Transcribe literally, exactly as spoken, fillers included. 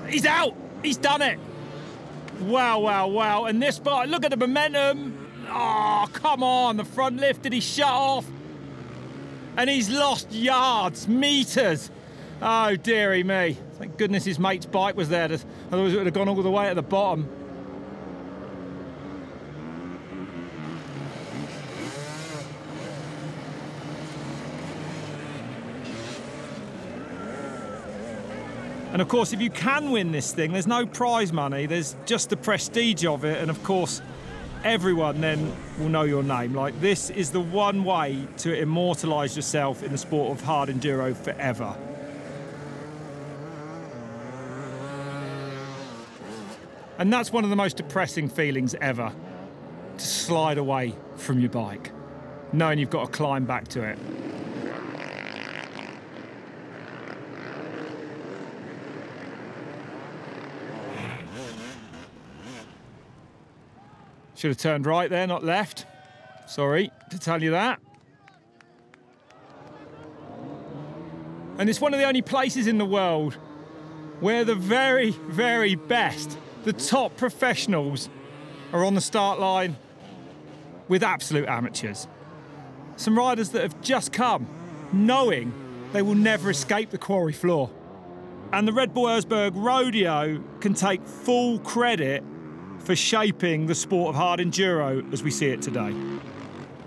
He's out. He's done it. Wow, wow, wow. And this bike, look at the momentum. Oh, come on. The front lift, did he shut off? And he's lost yards, metres. Oh, dearie me. Thank goodness his mate's bike was there. To, otherwise it would have gone all the way at the bottom. And of course, if you can win this thing, there's no prize money, there's just the prestige of it. And of course, everyone then will know your name. Like, this is the one way to immortalise yourself in the sport of hard enduro forever. And that's one of the most depressing feelings ever, to slide away from your bike, knowing you've got to climb back to it. Should have turned right there, not left. Sorry to tell you that. And it's one of the only places in the world where the very, very best, the top professionals, are on the start line with absolute amateurs. Some riders that have just come knowing they will never escape the quarry floor. And the Red Bull Erzberg Rodeo can take full credit for shaping the sport of hard enduro as we see it today.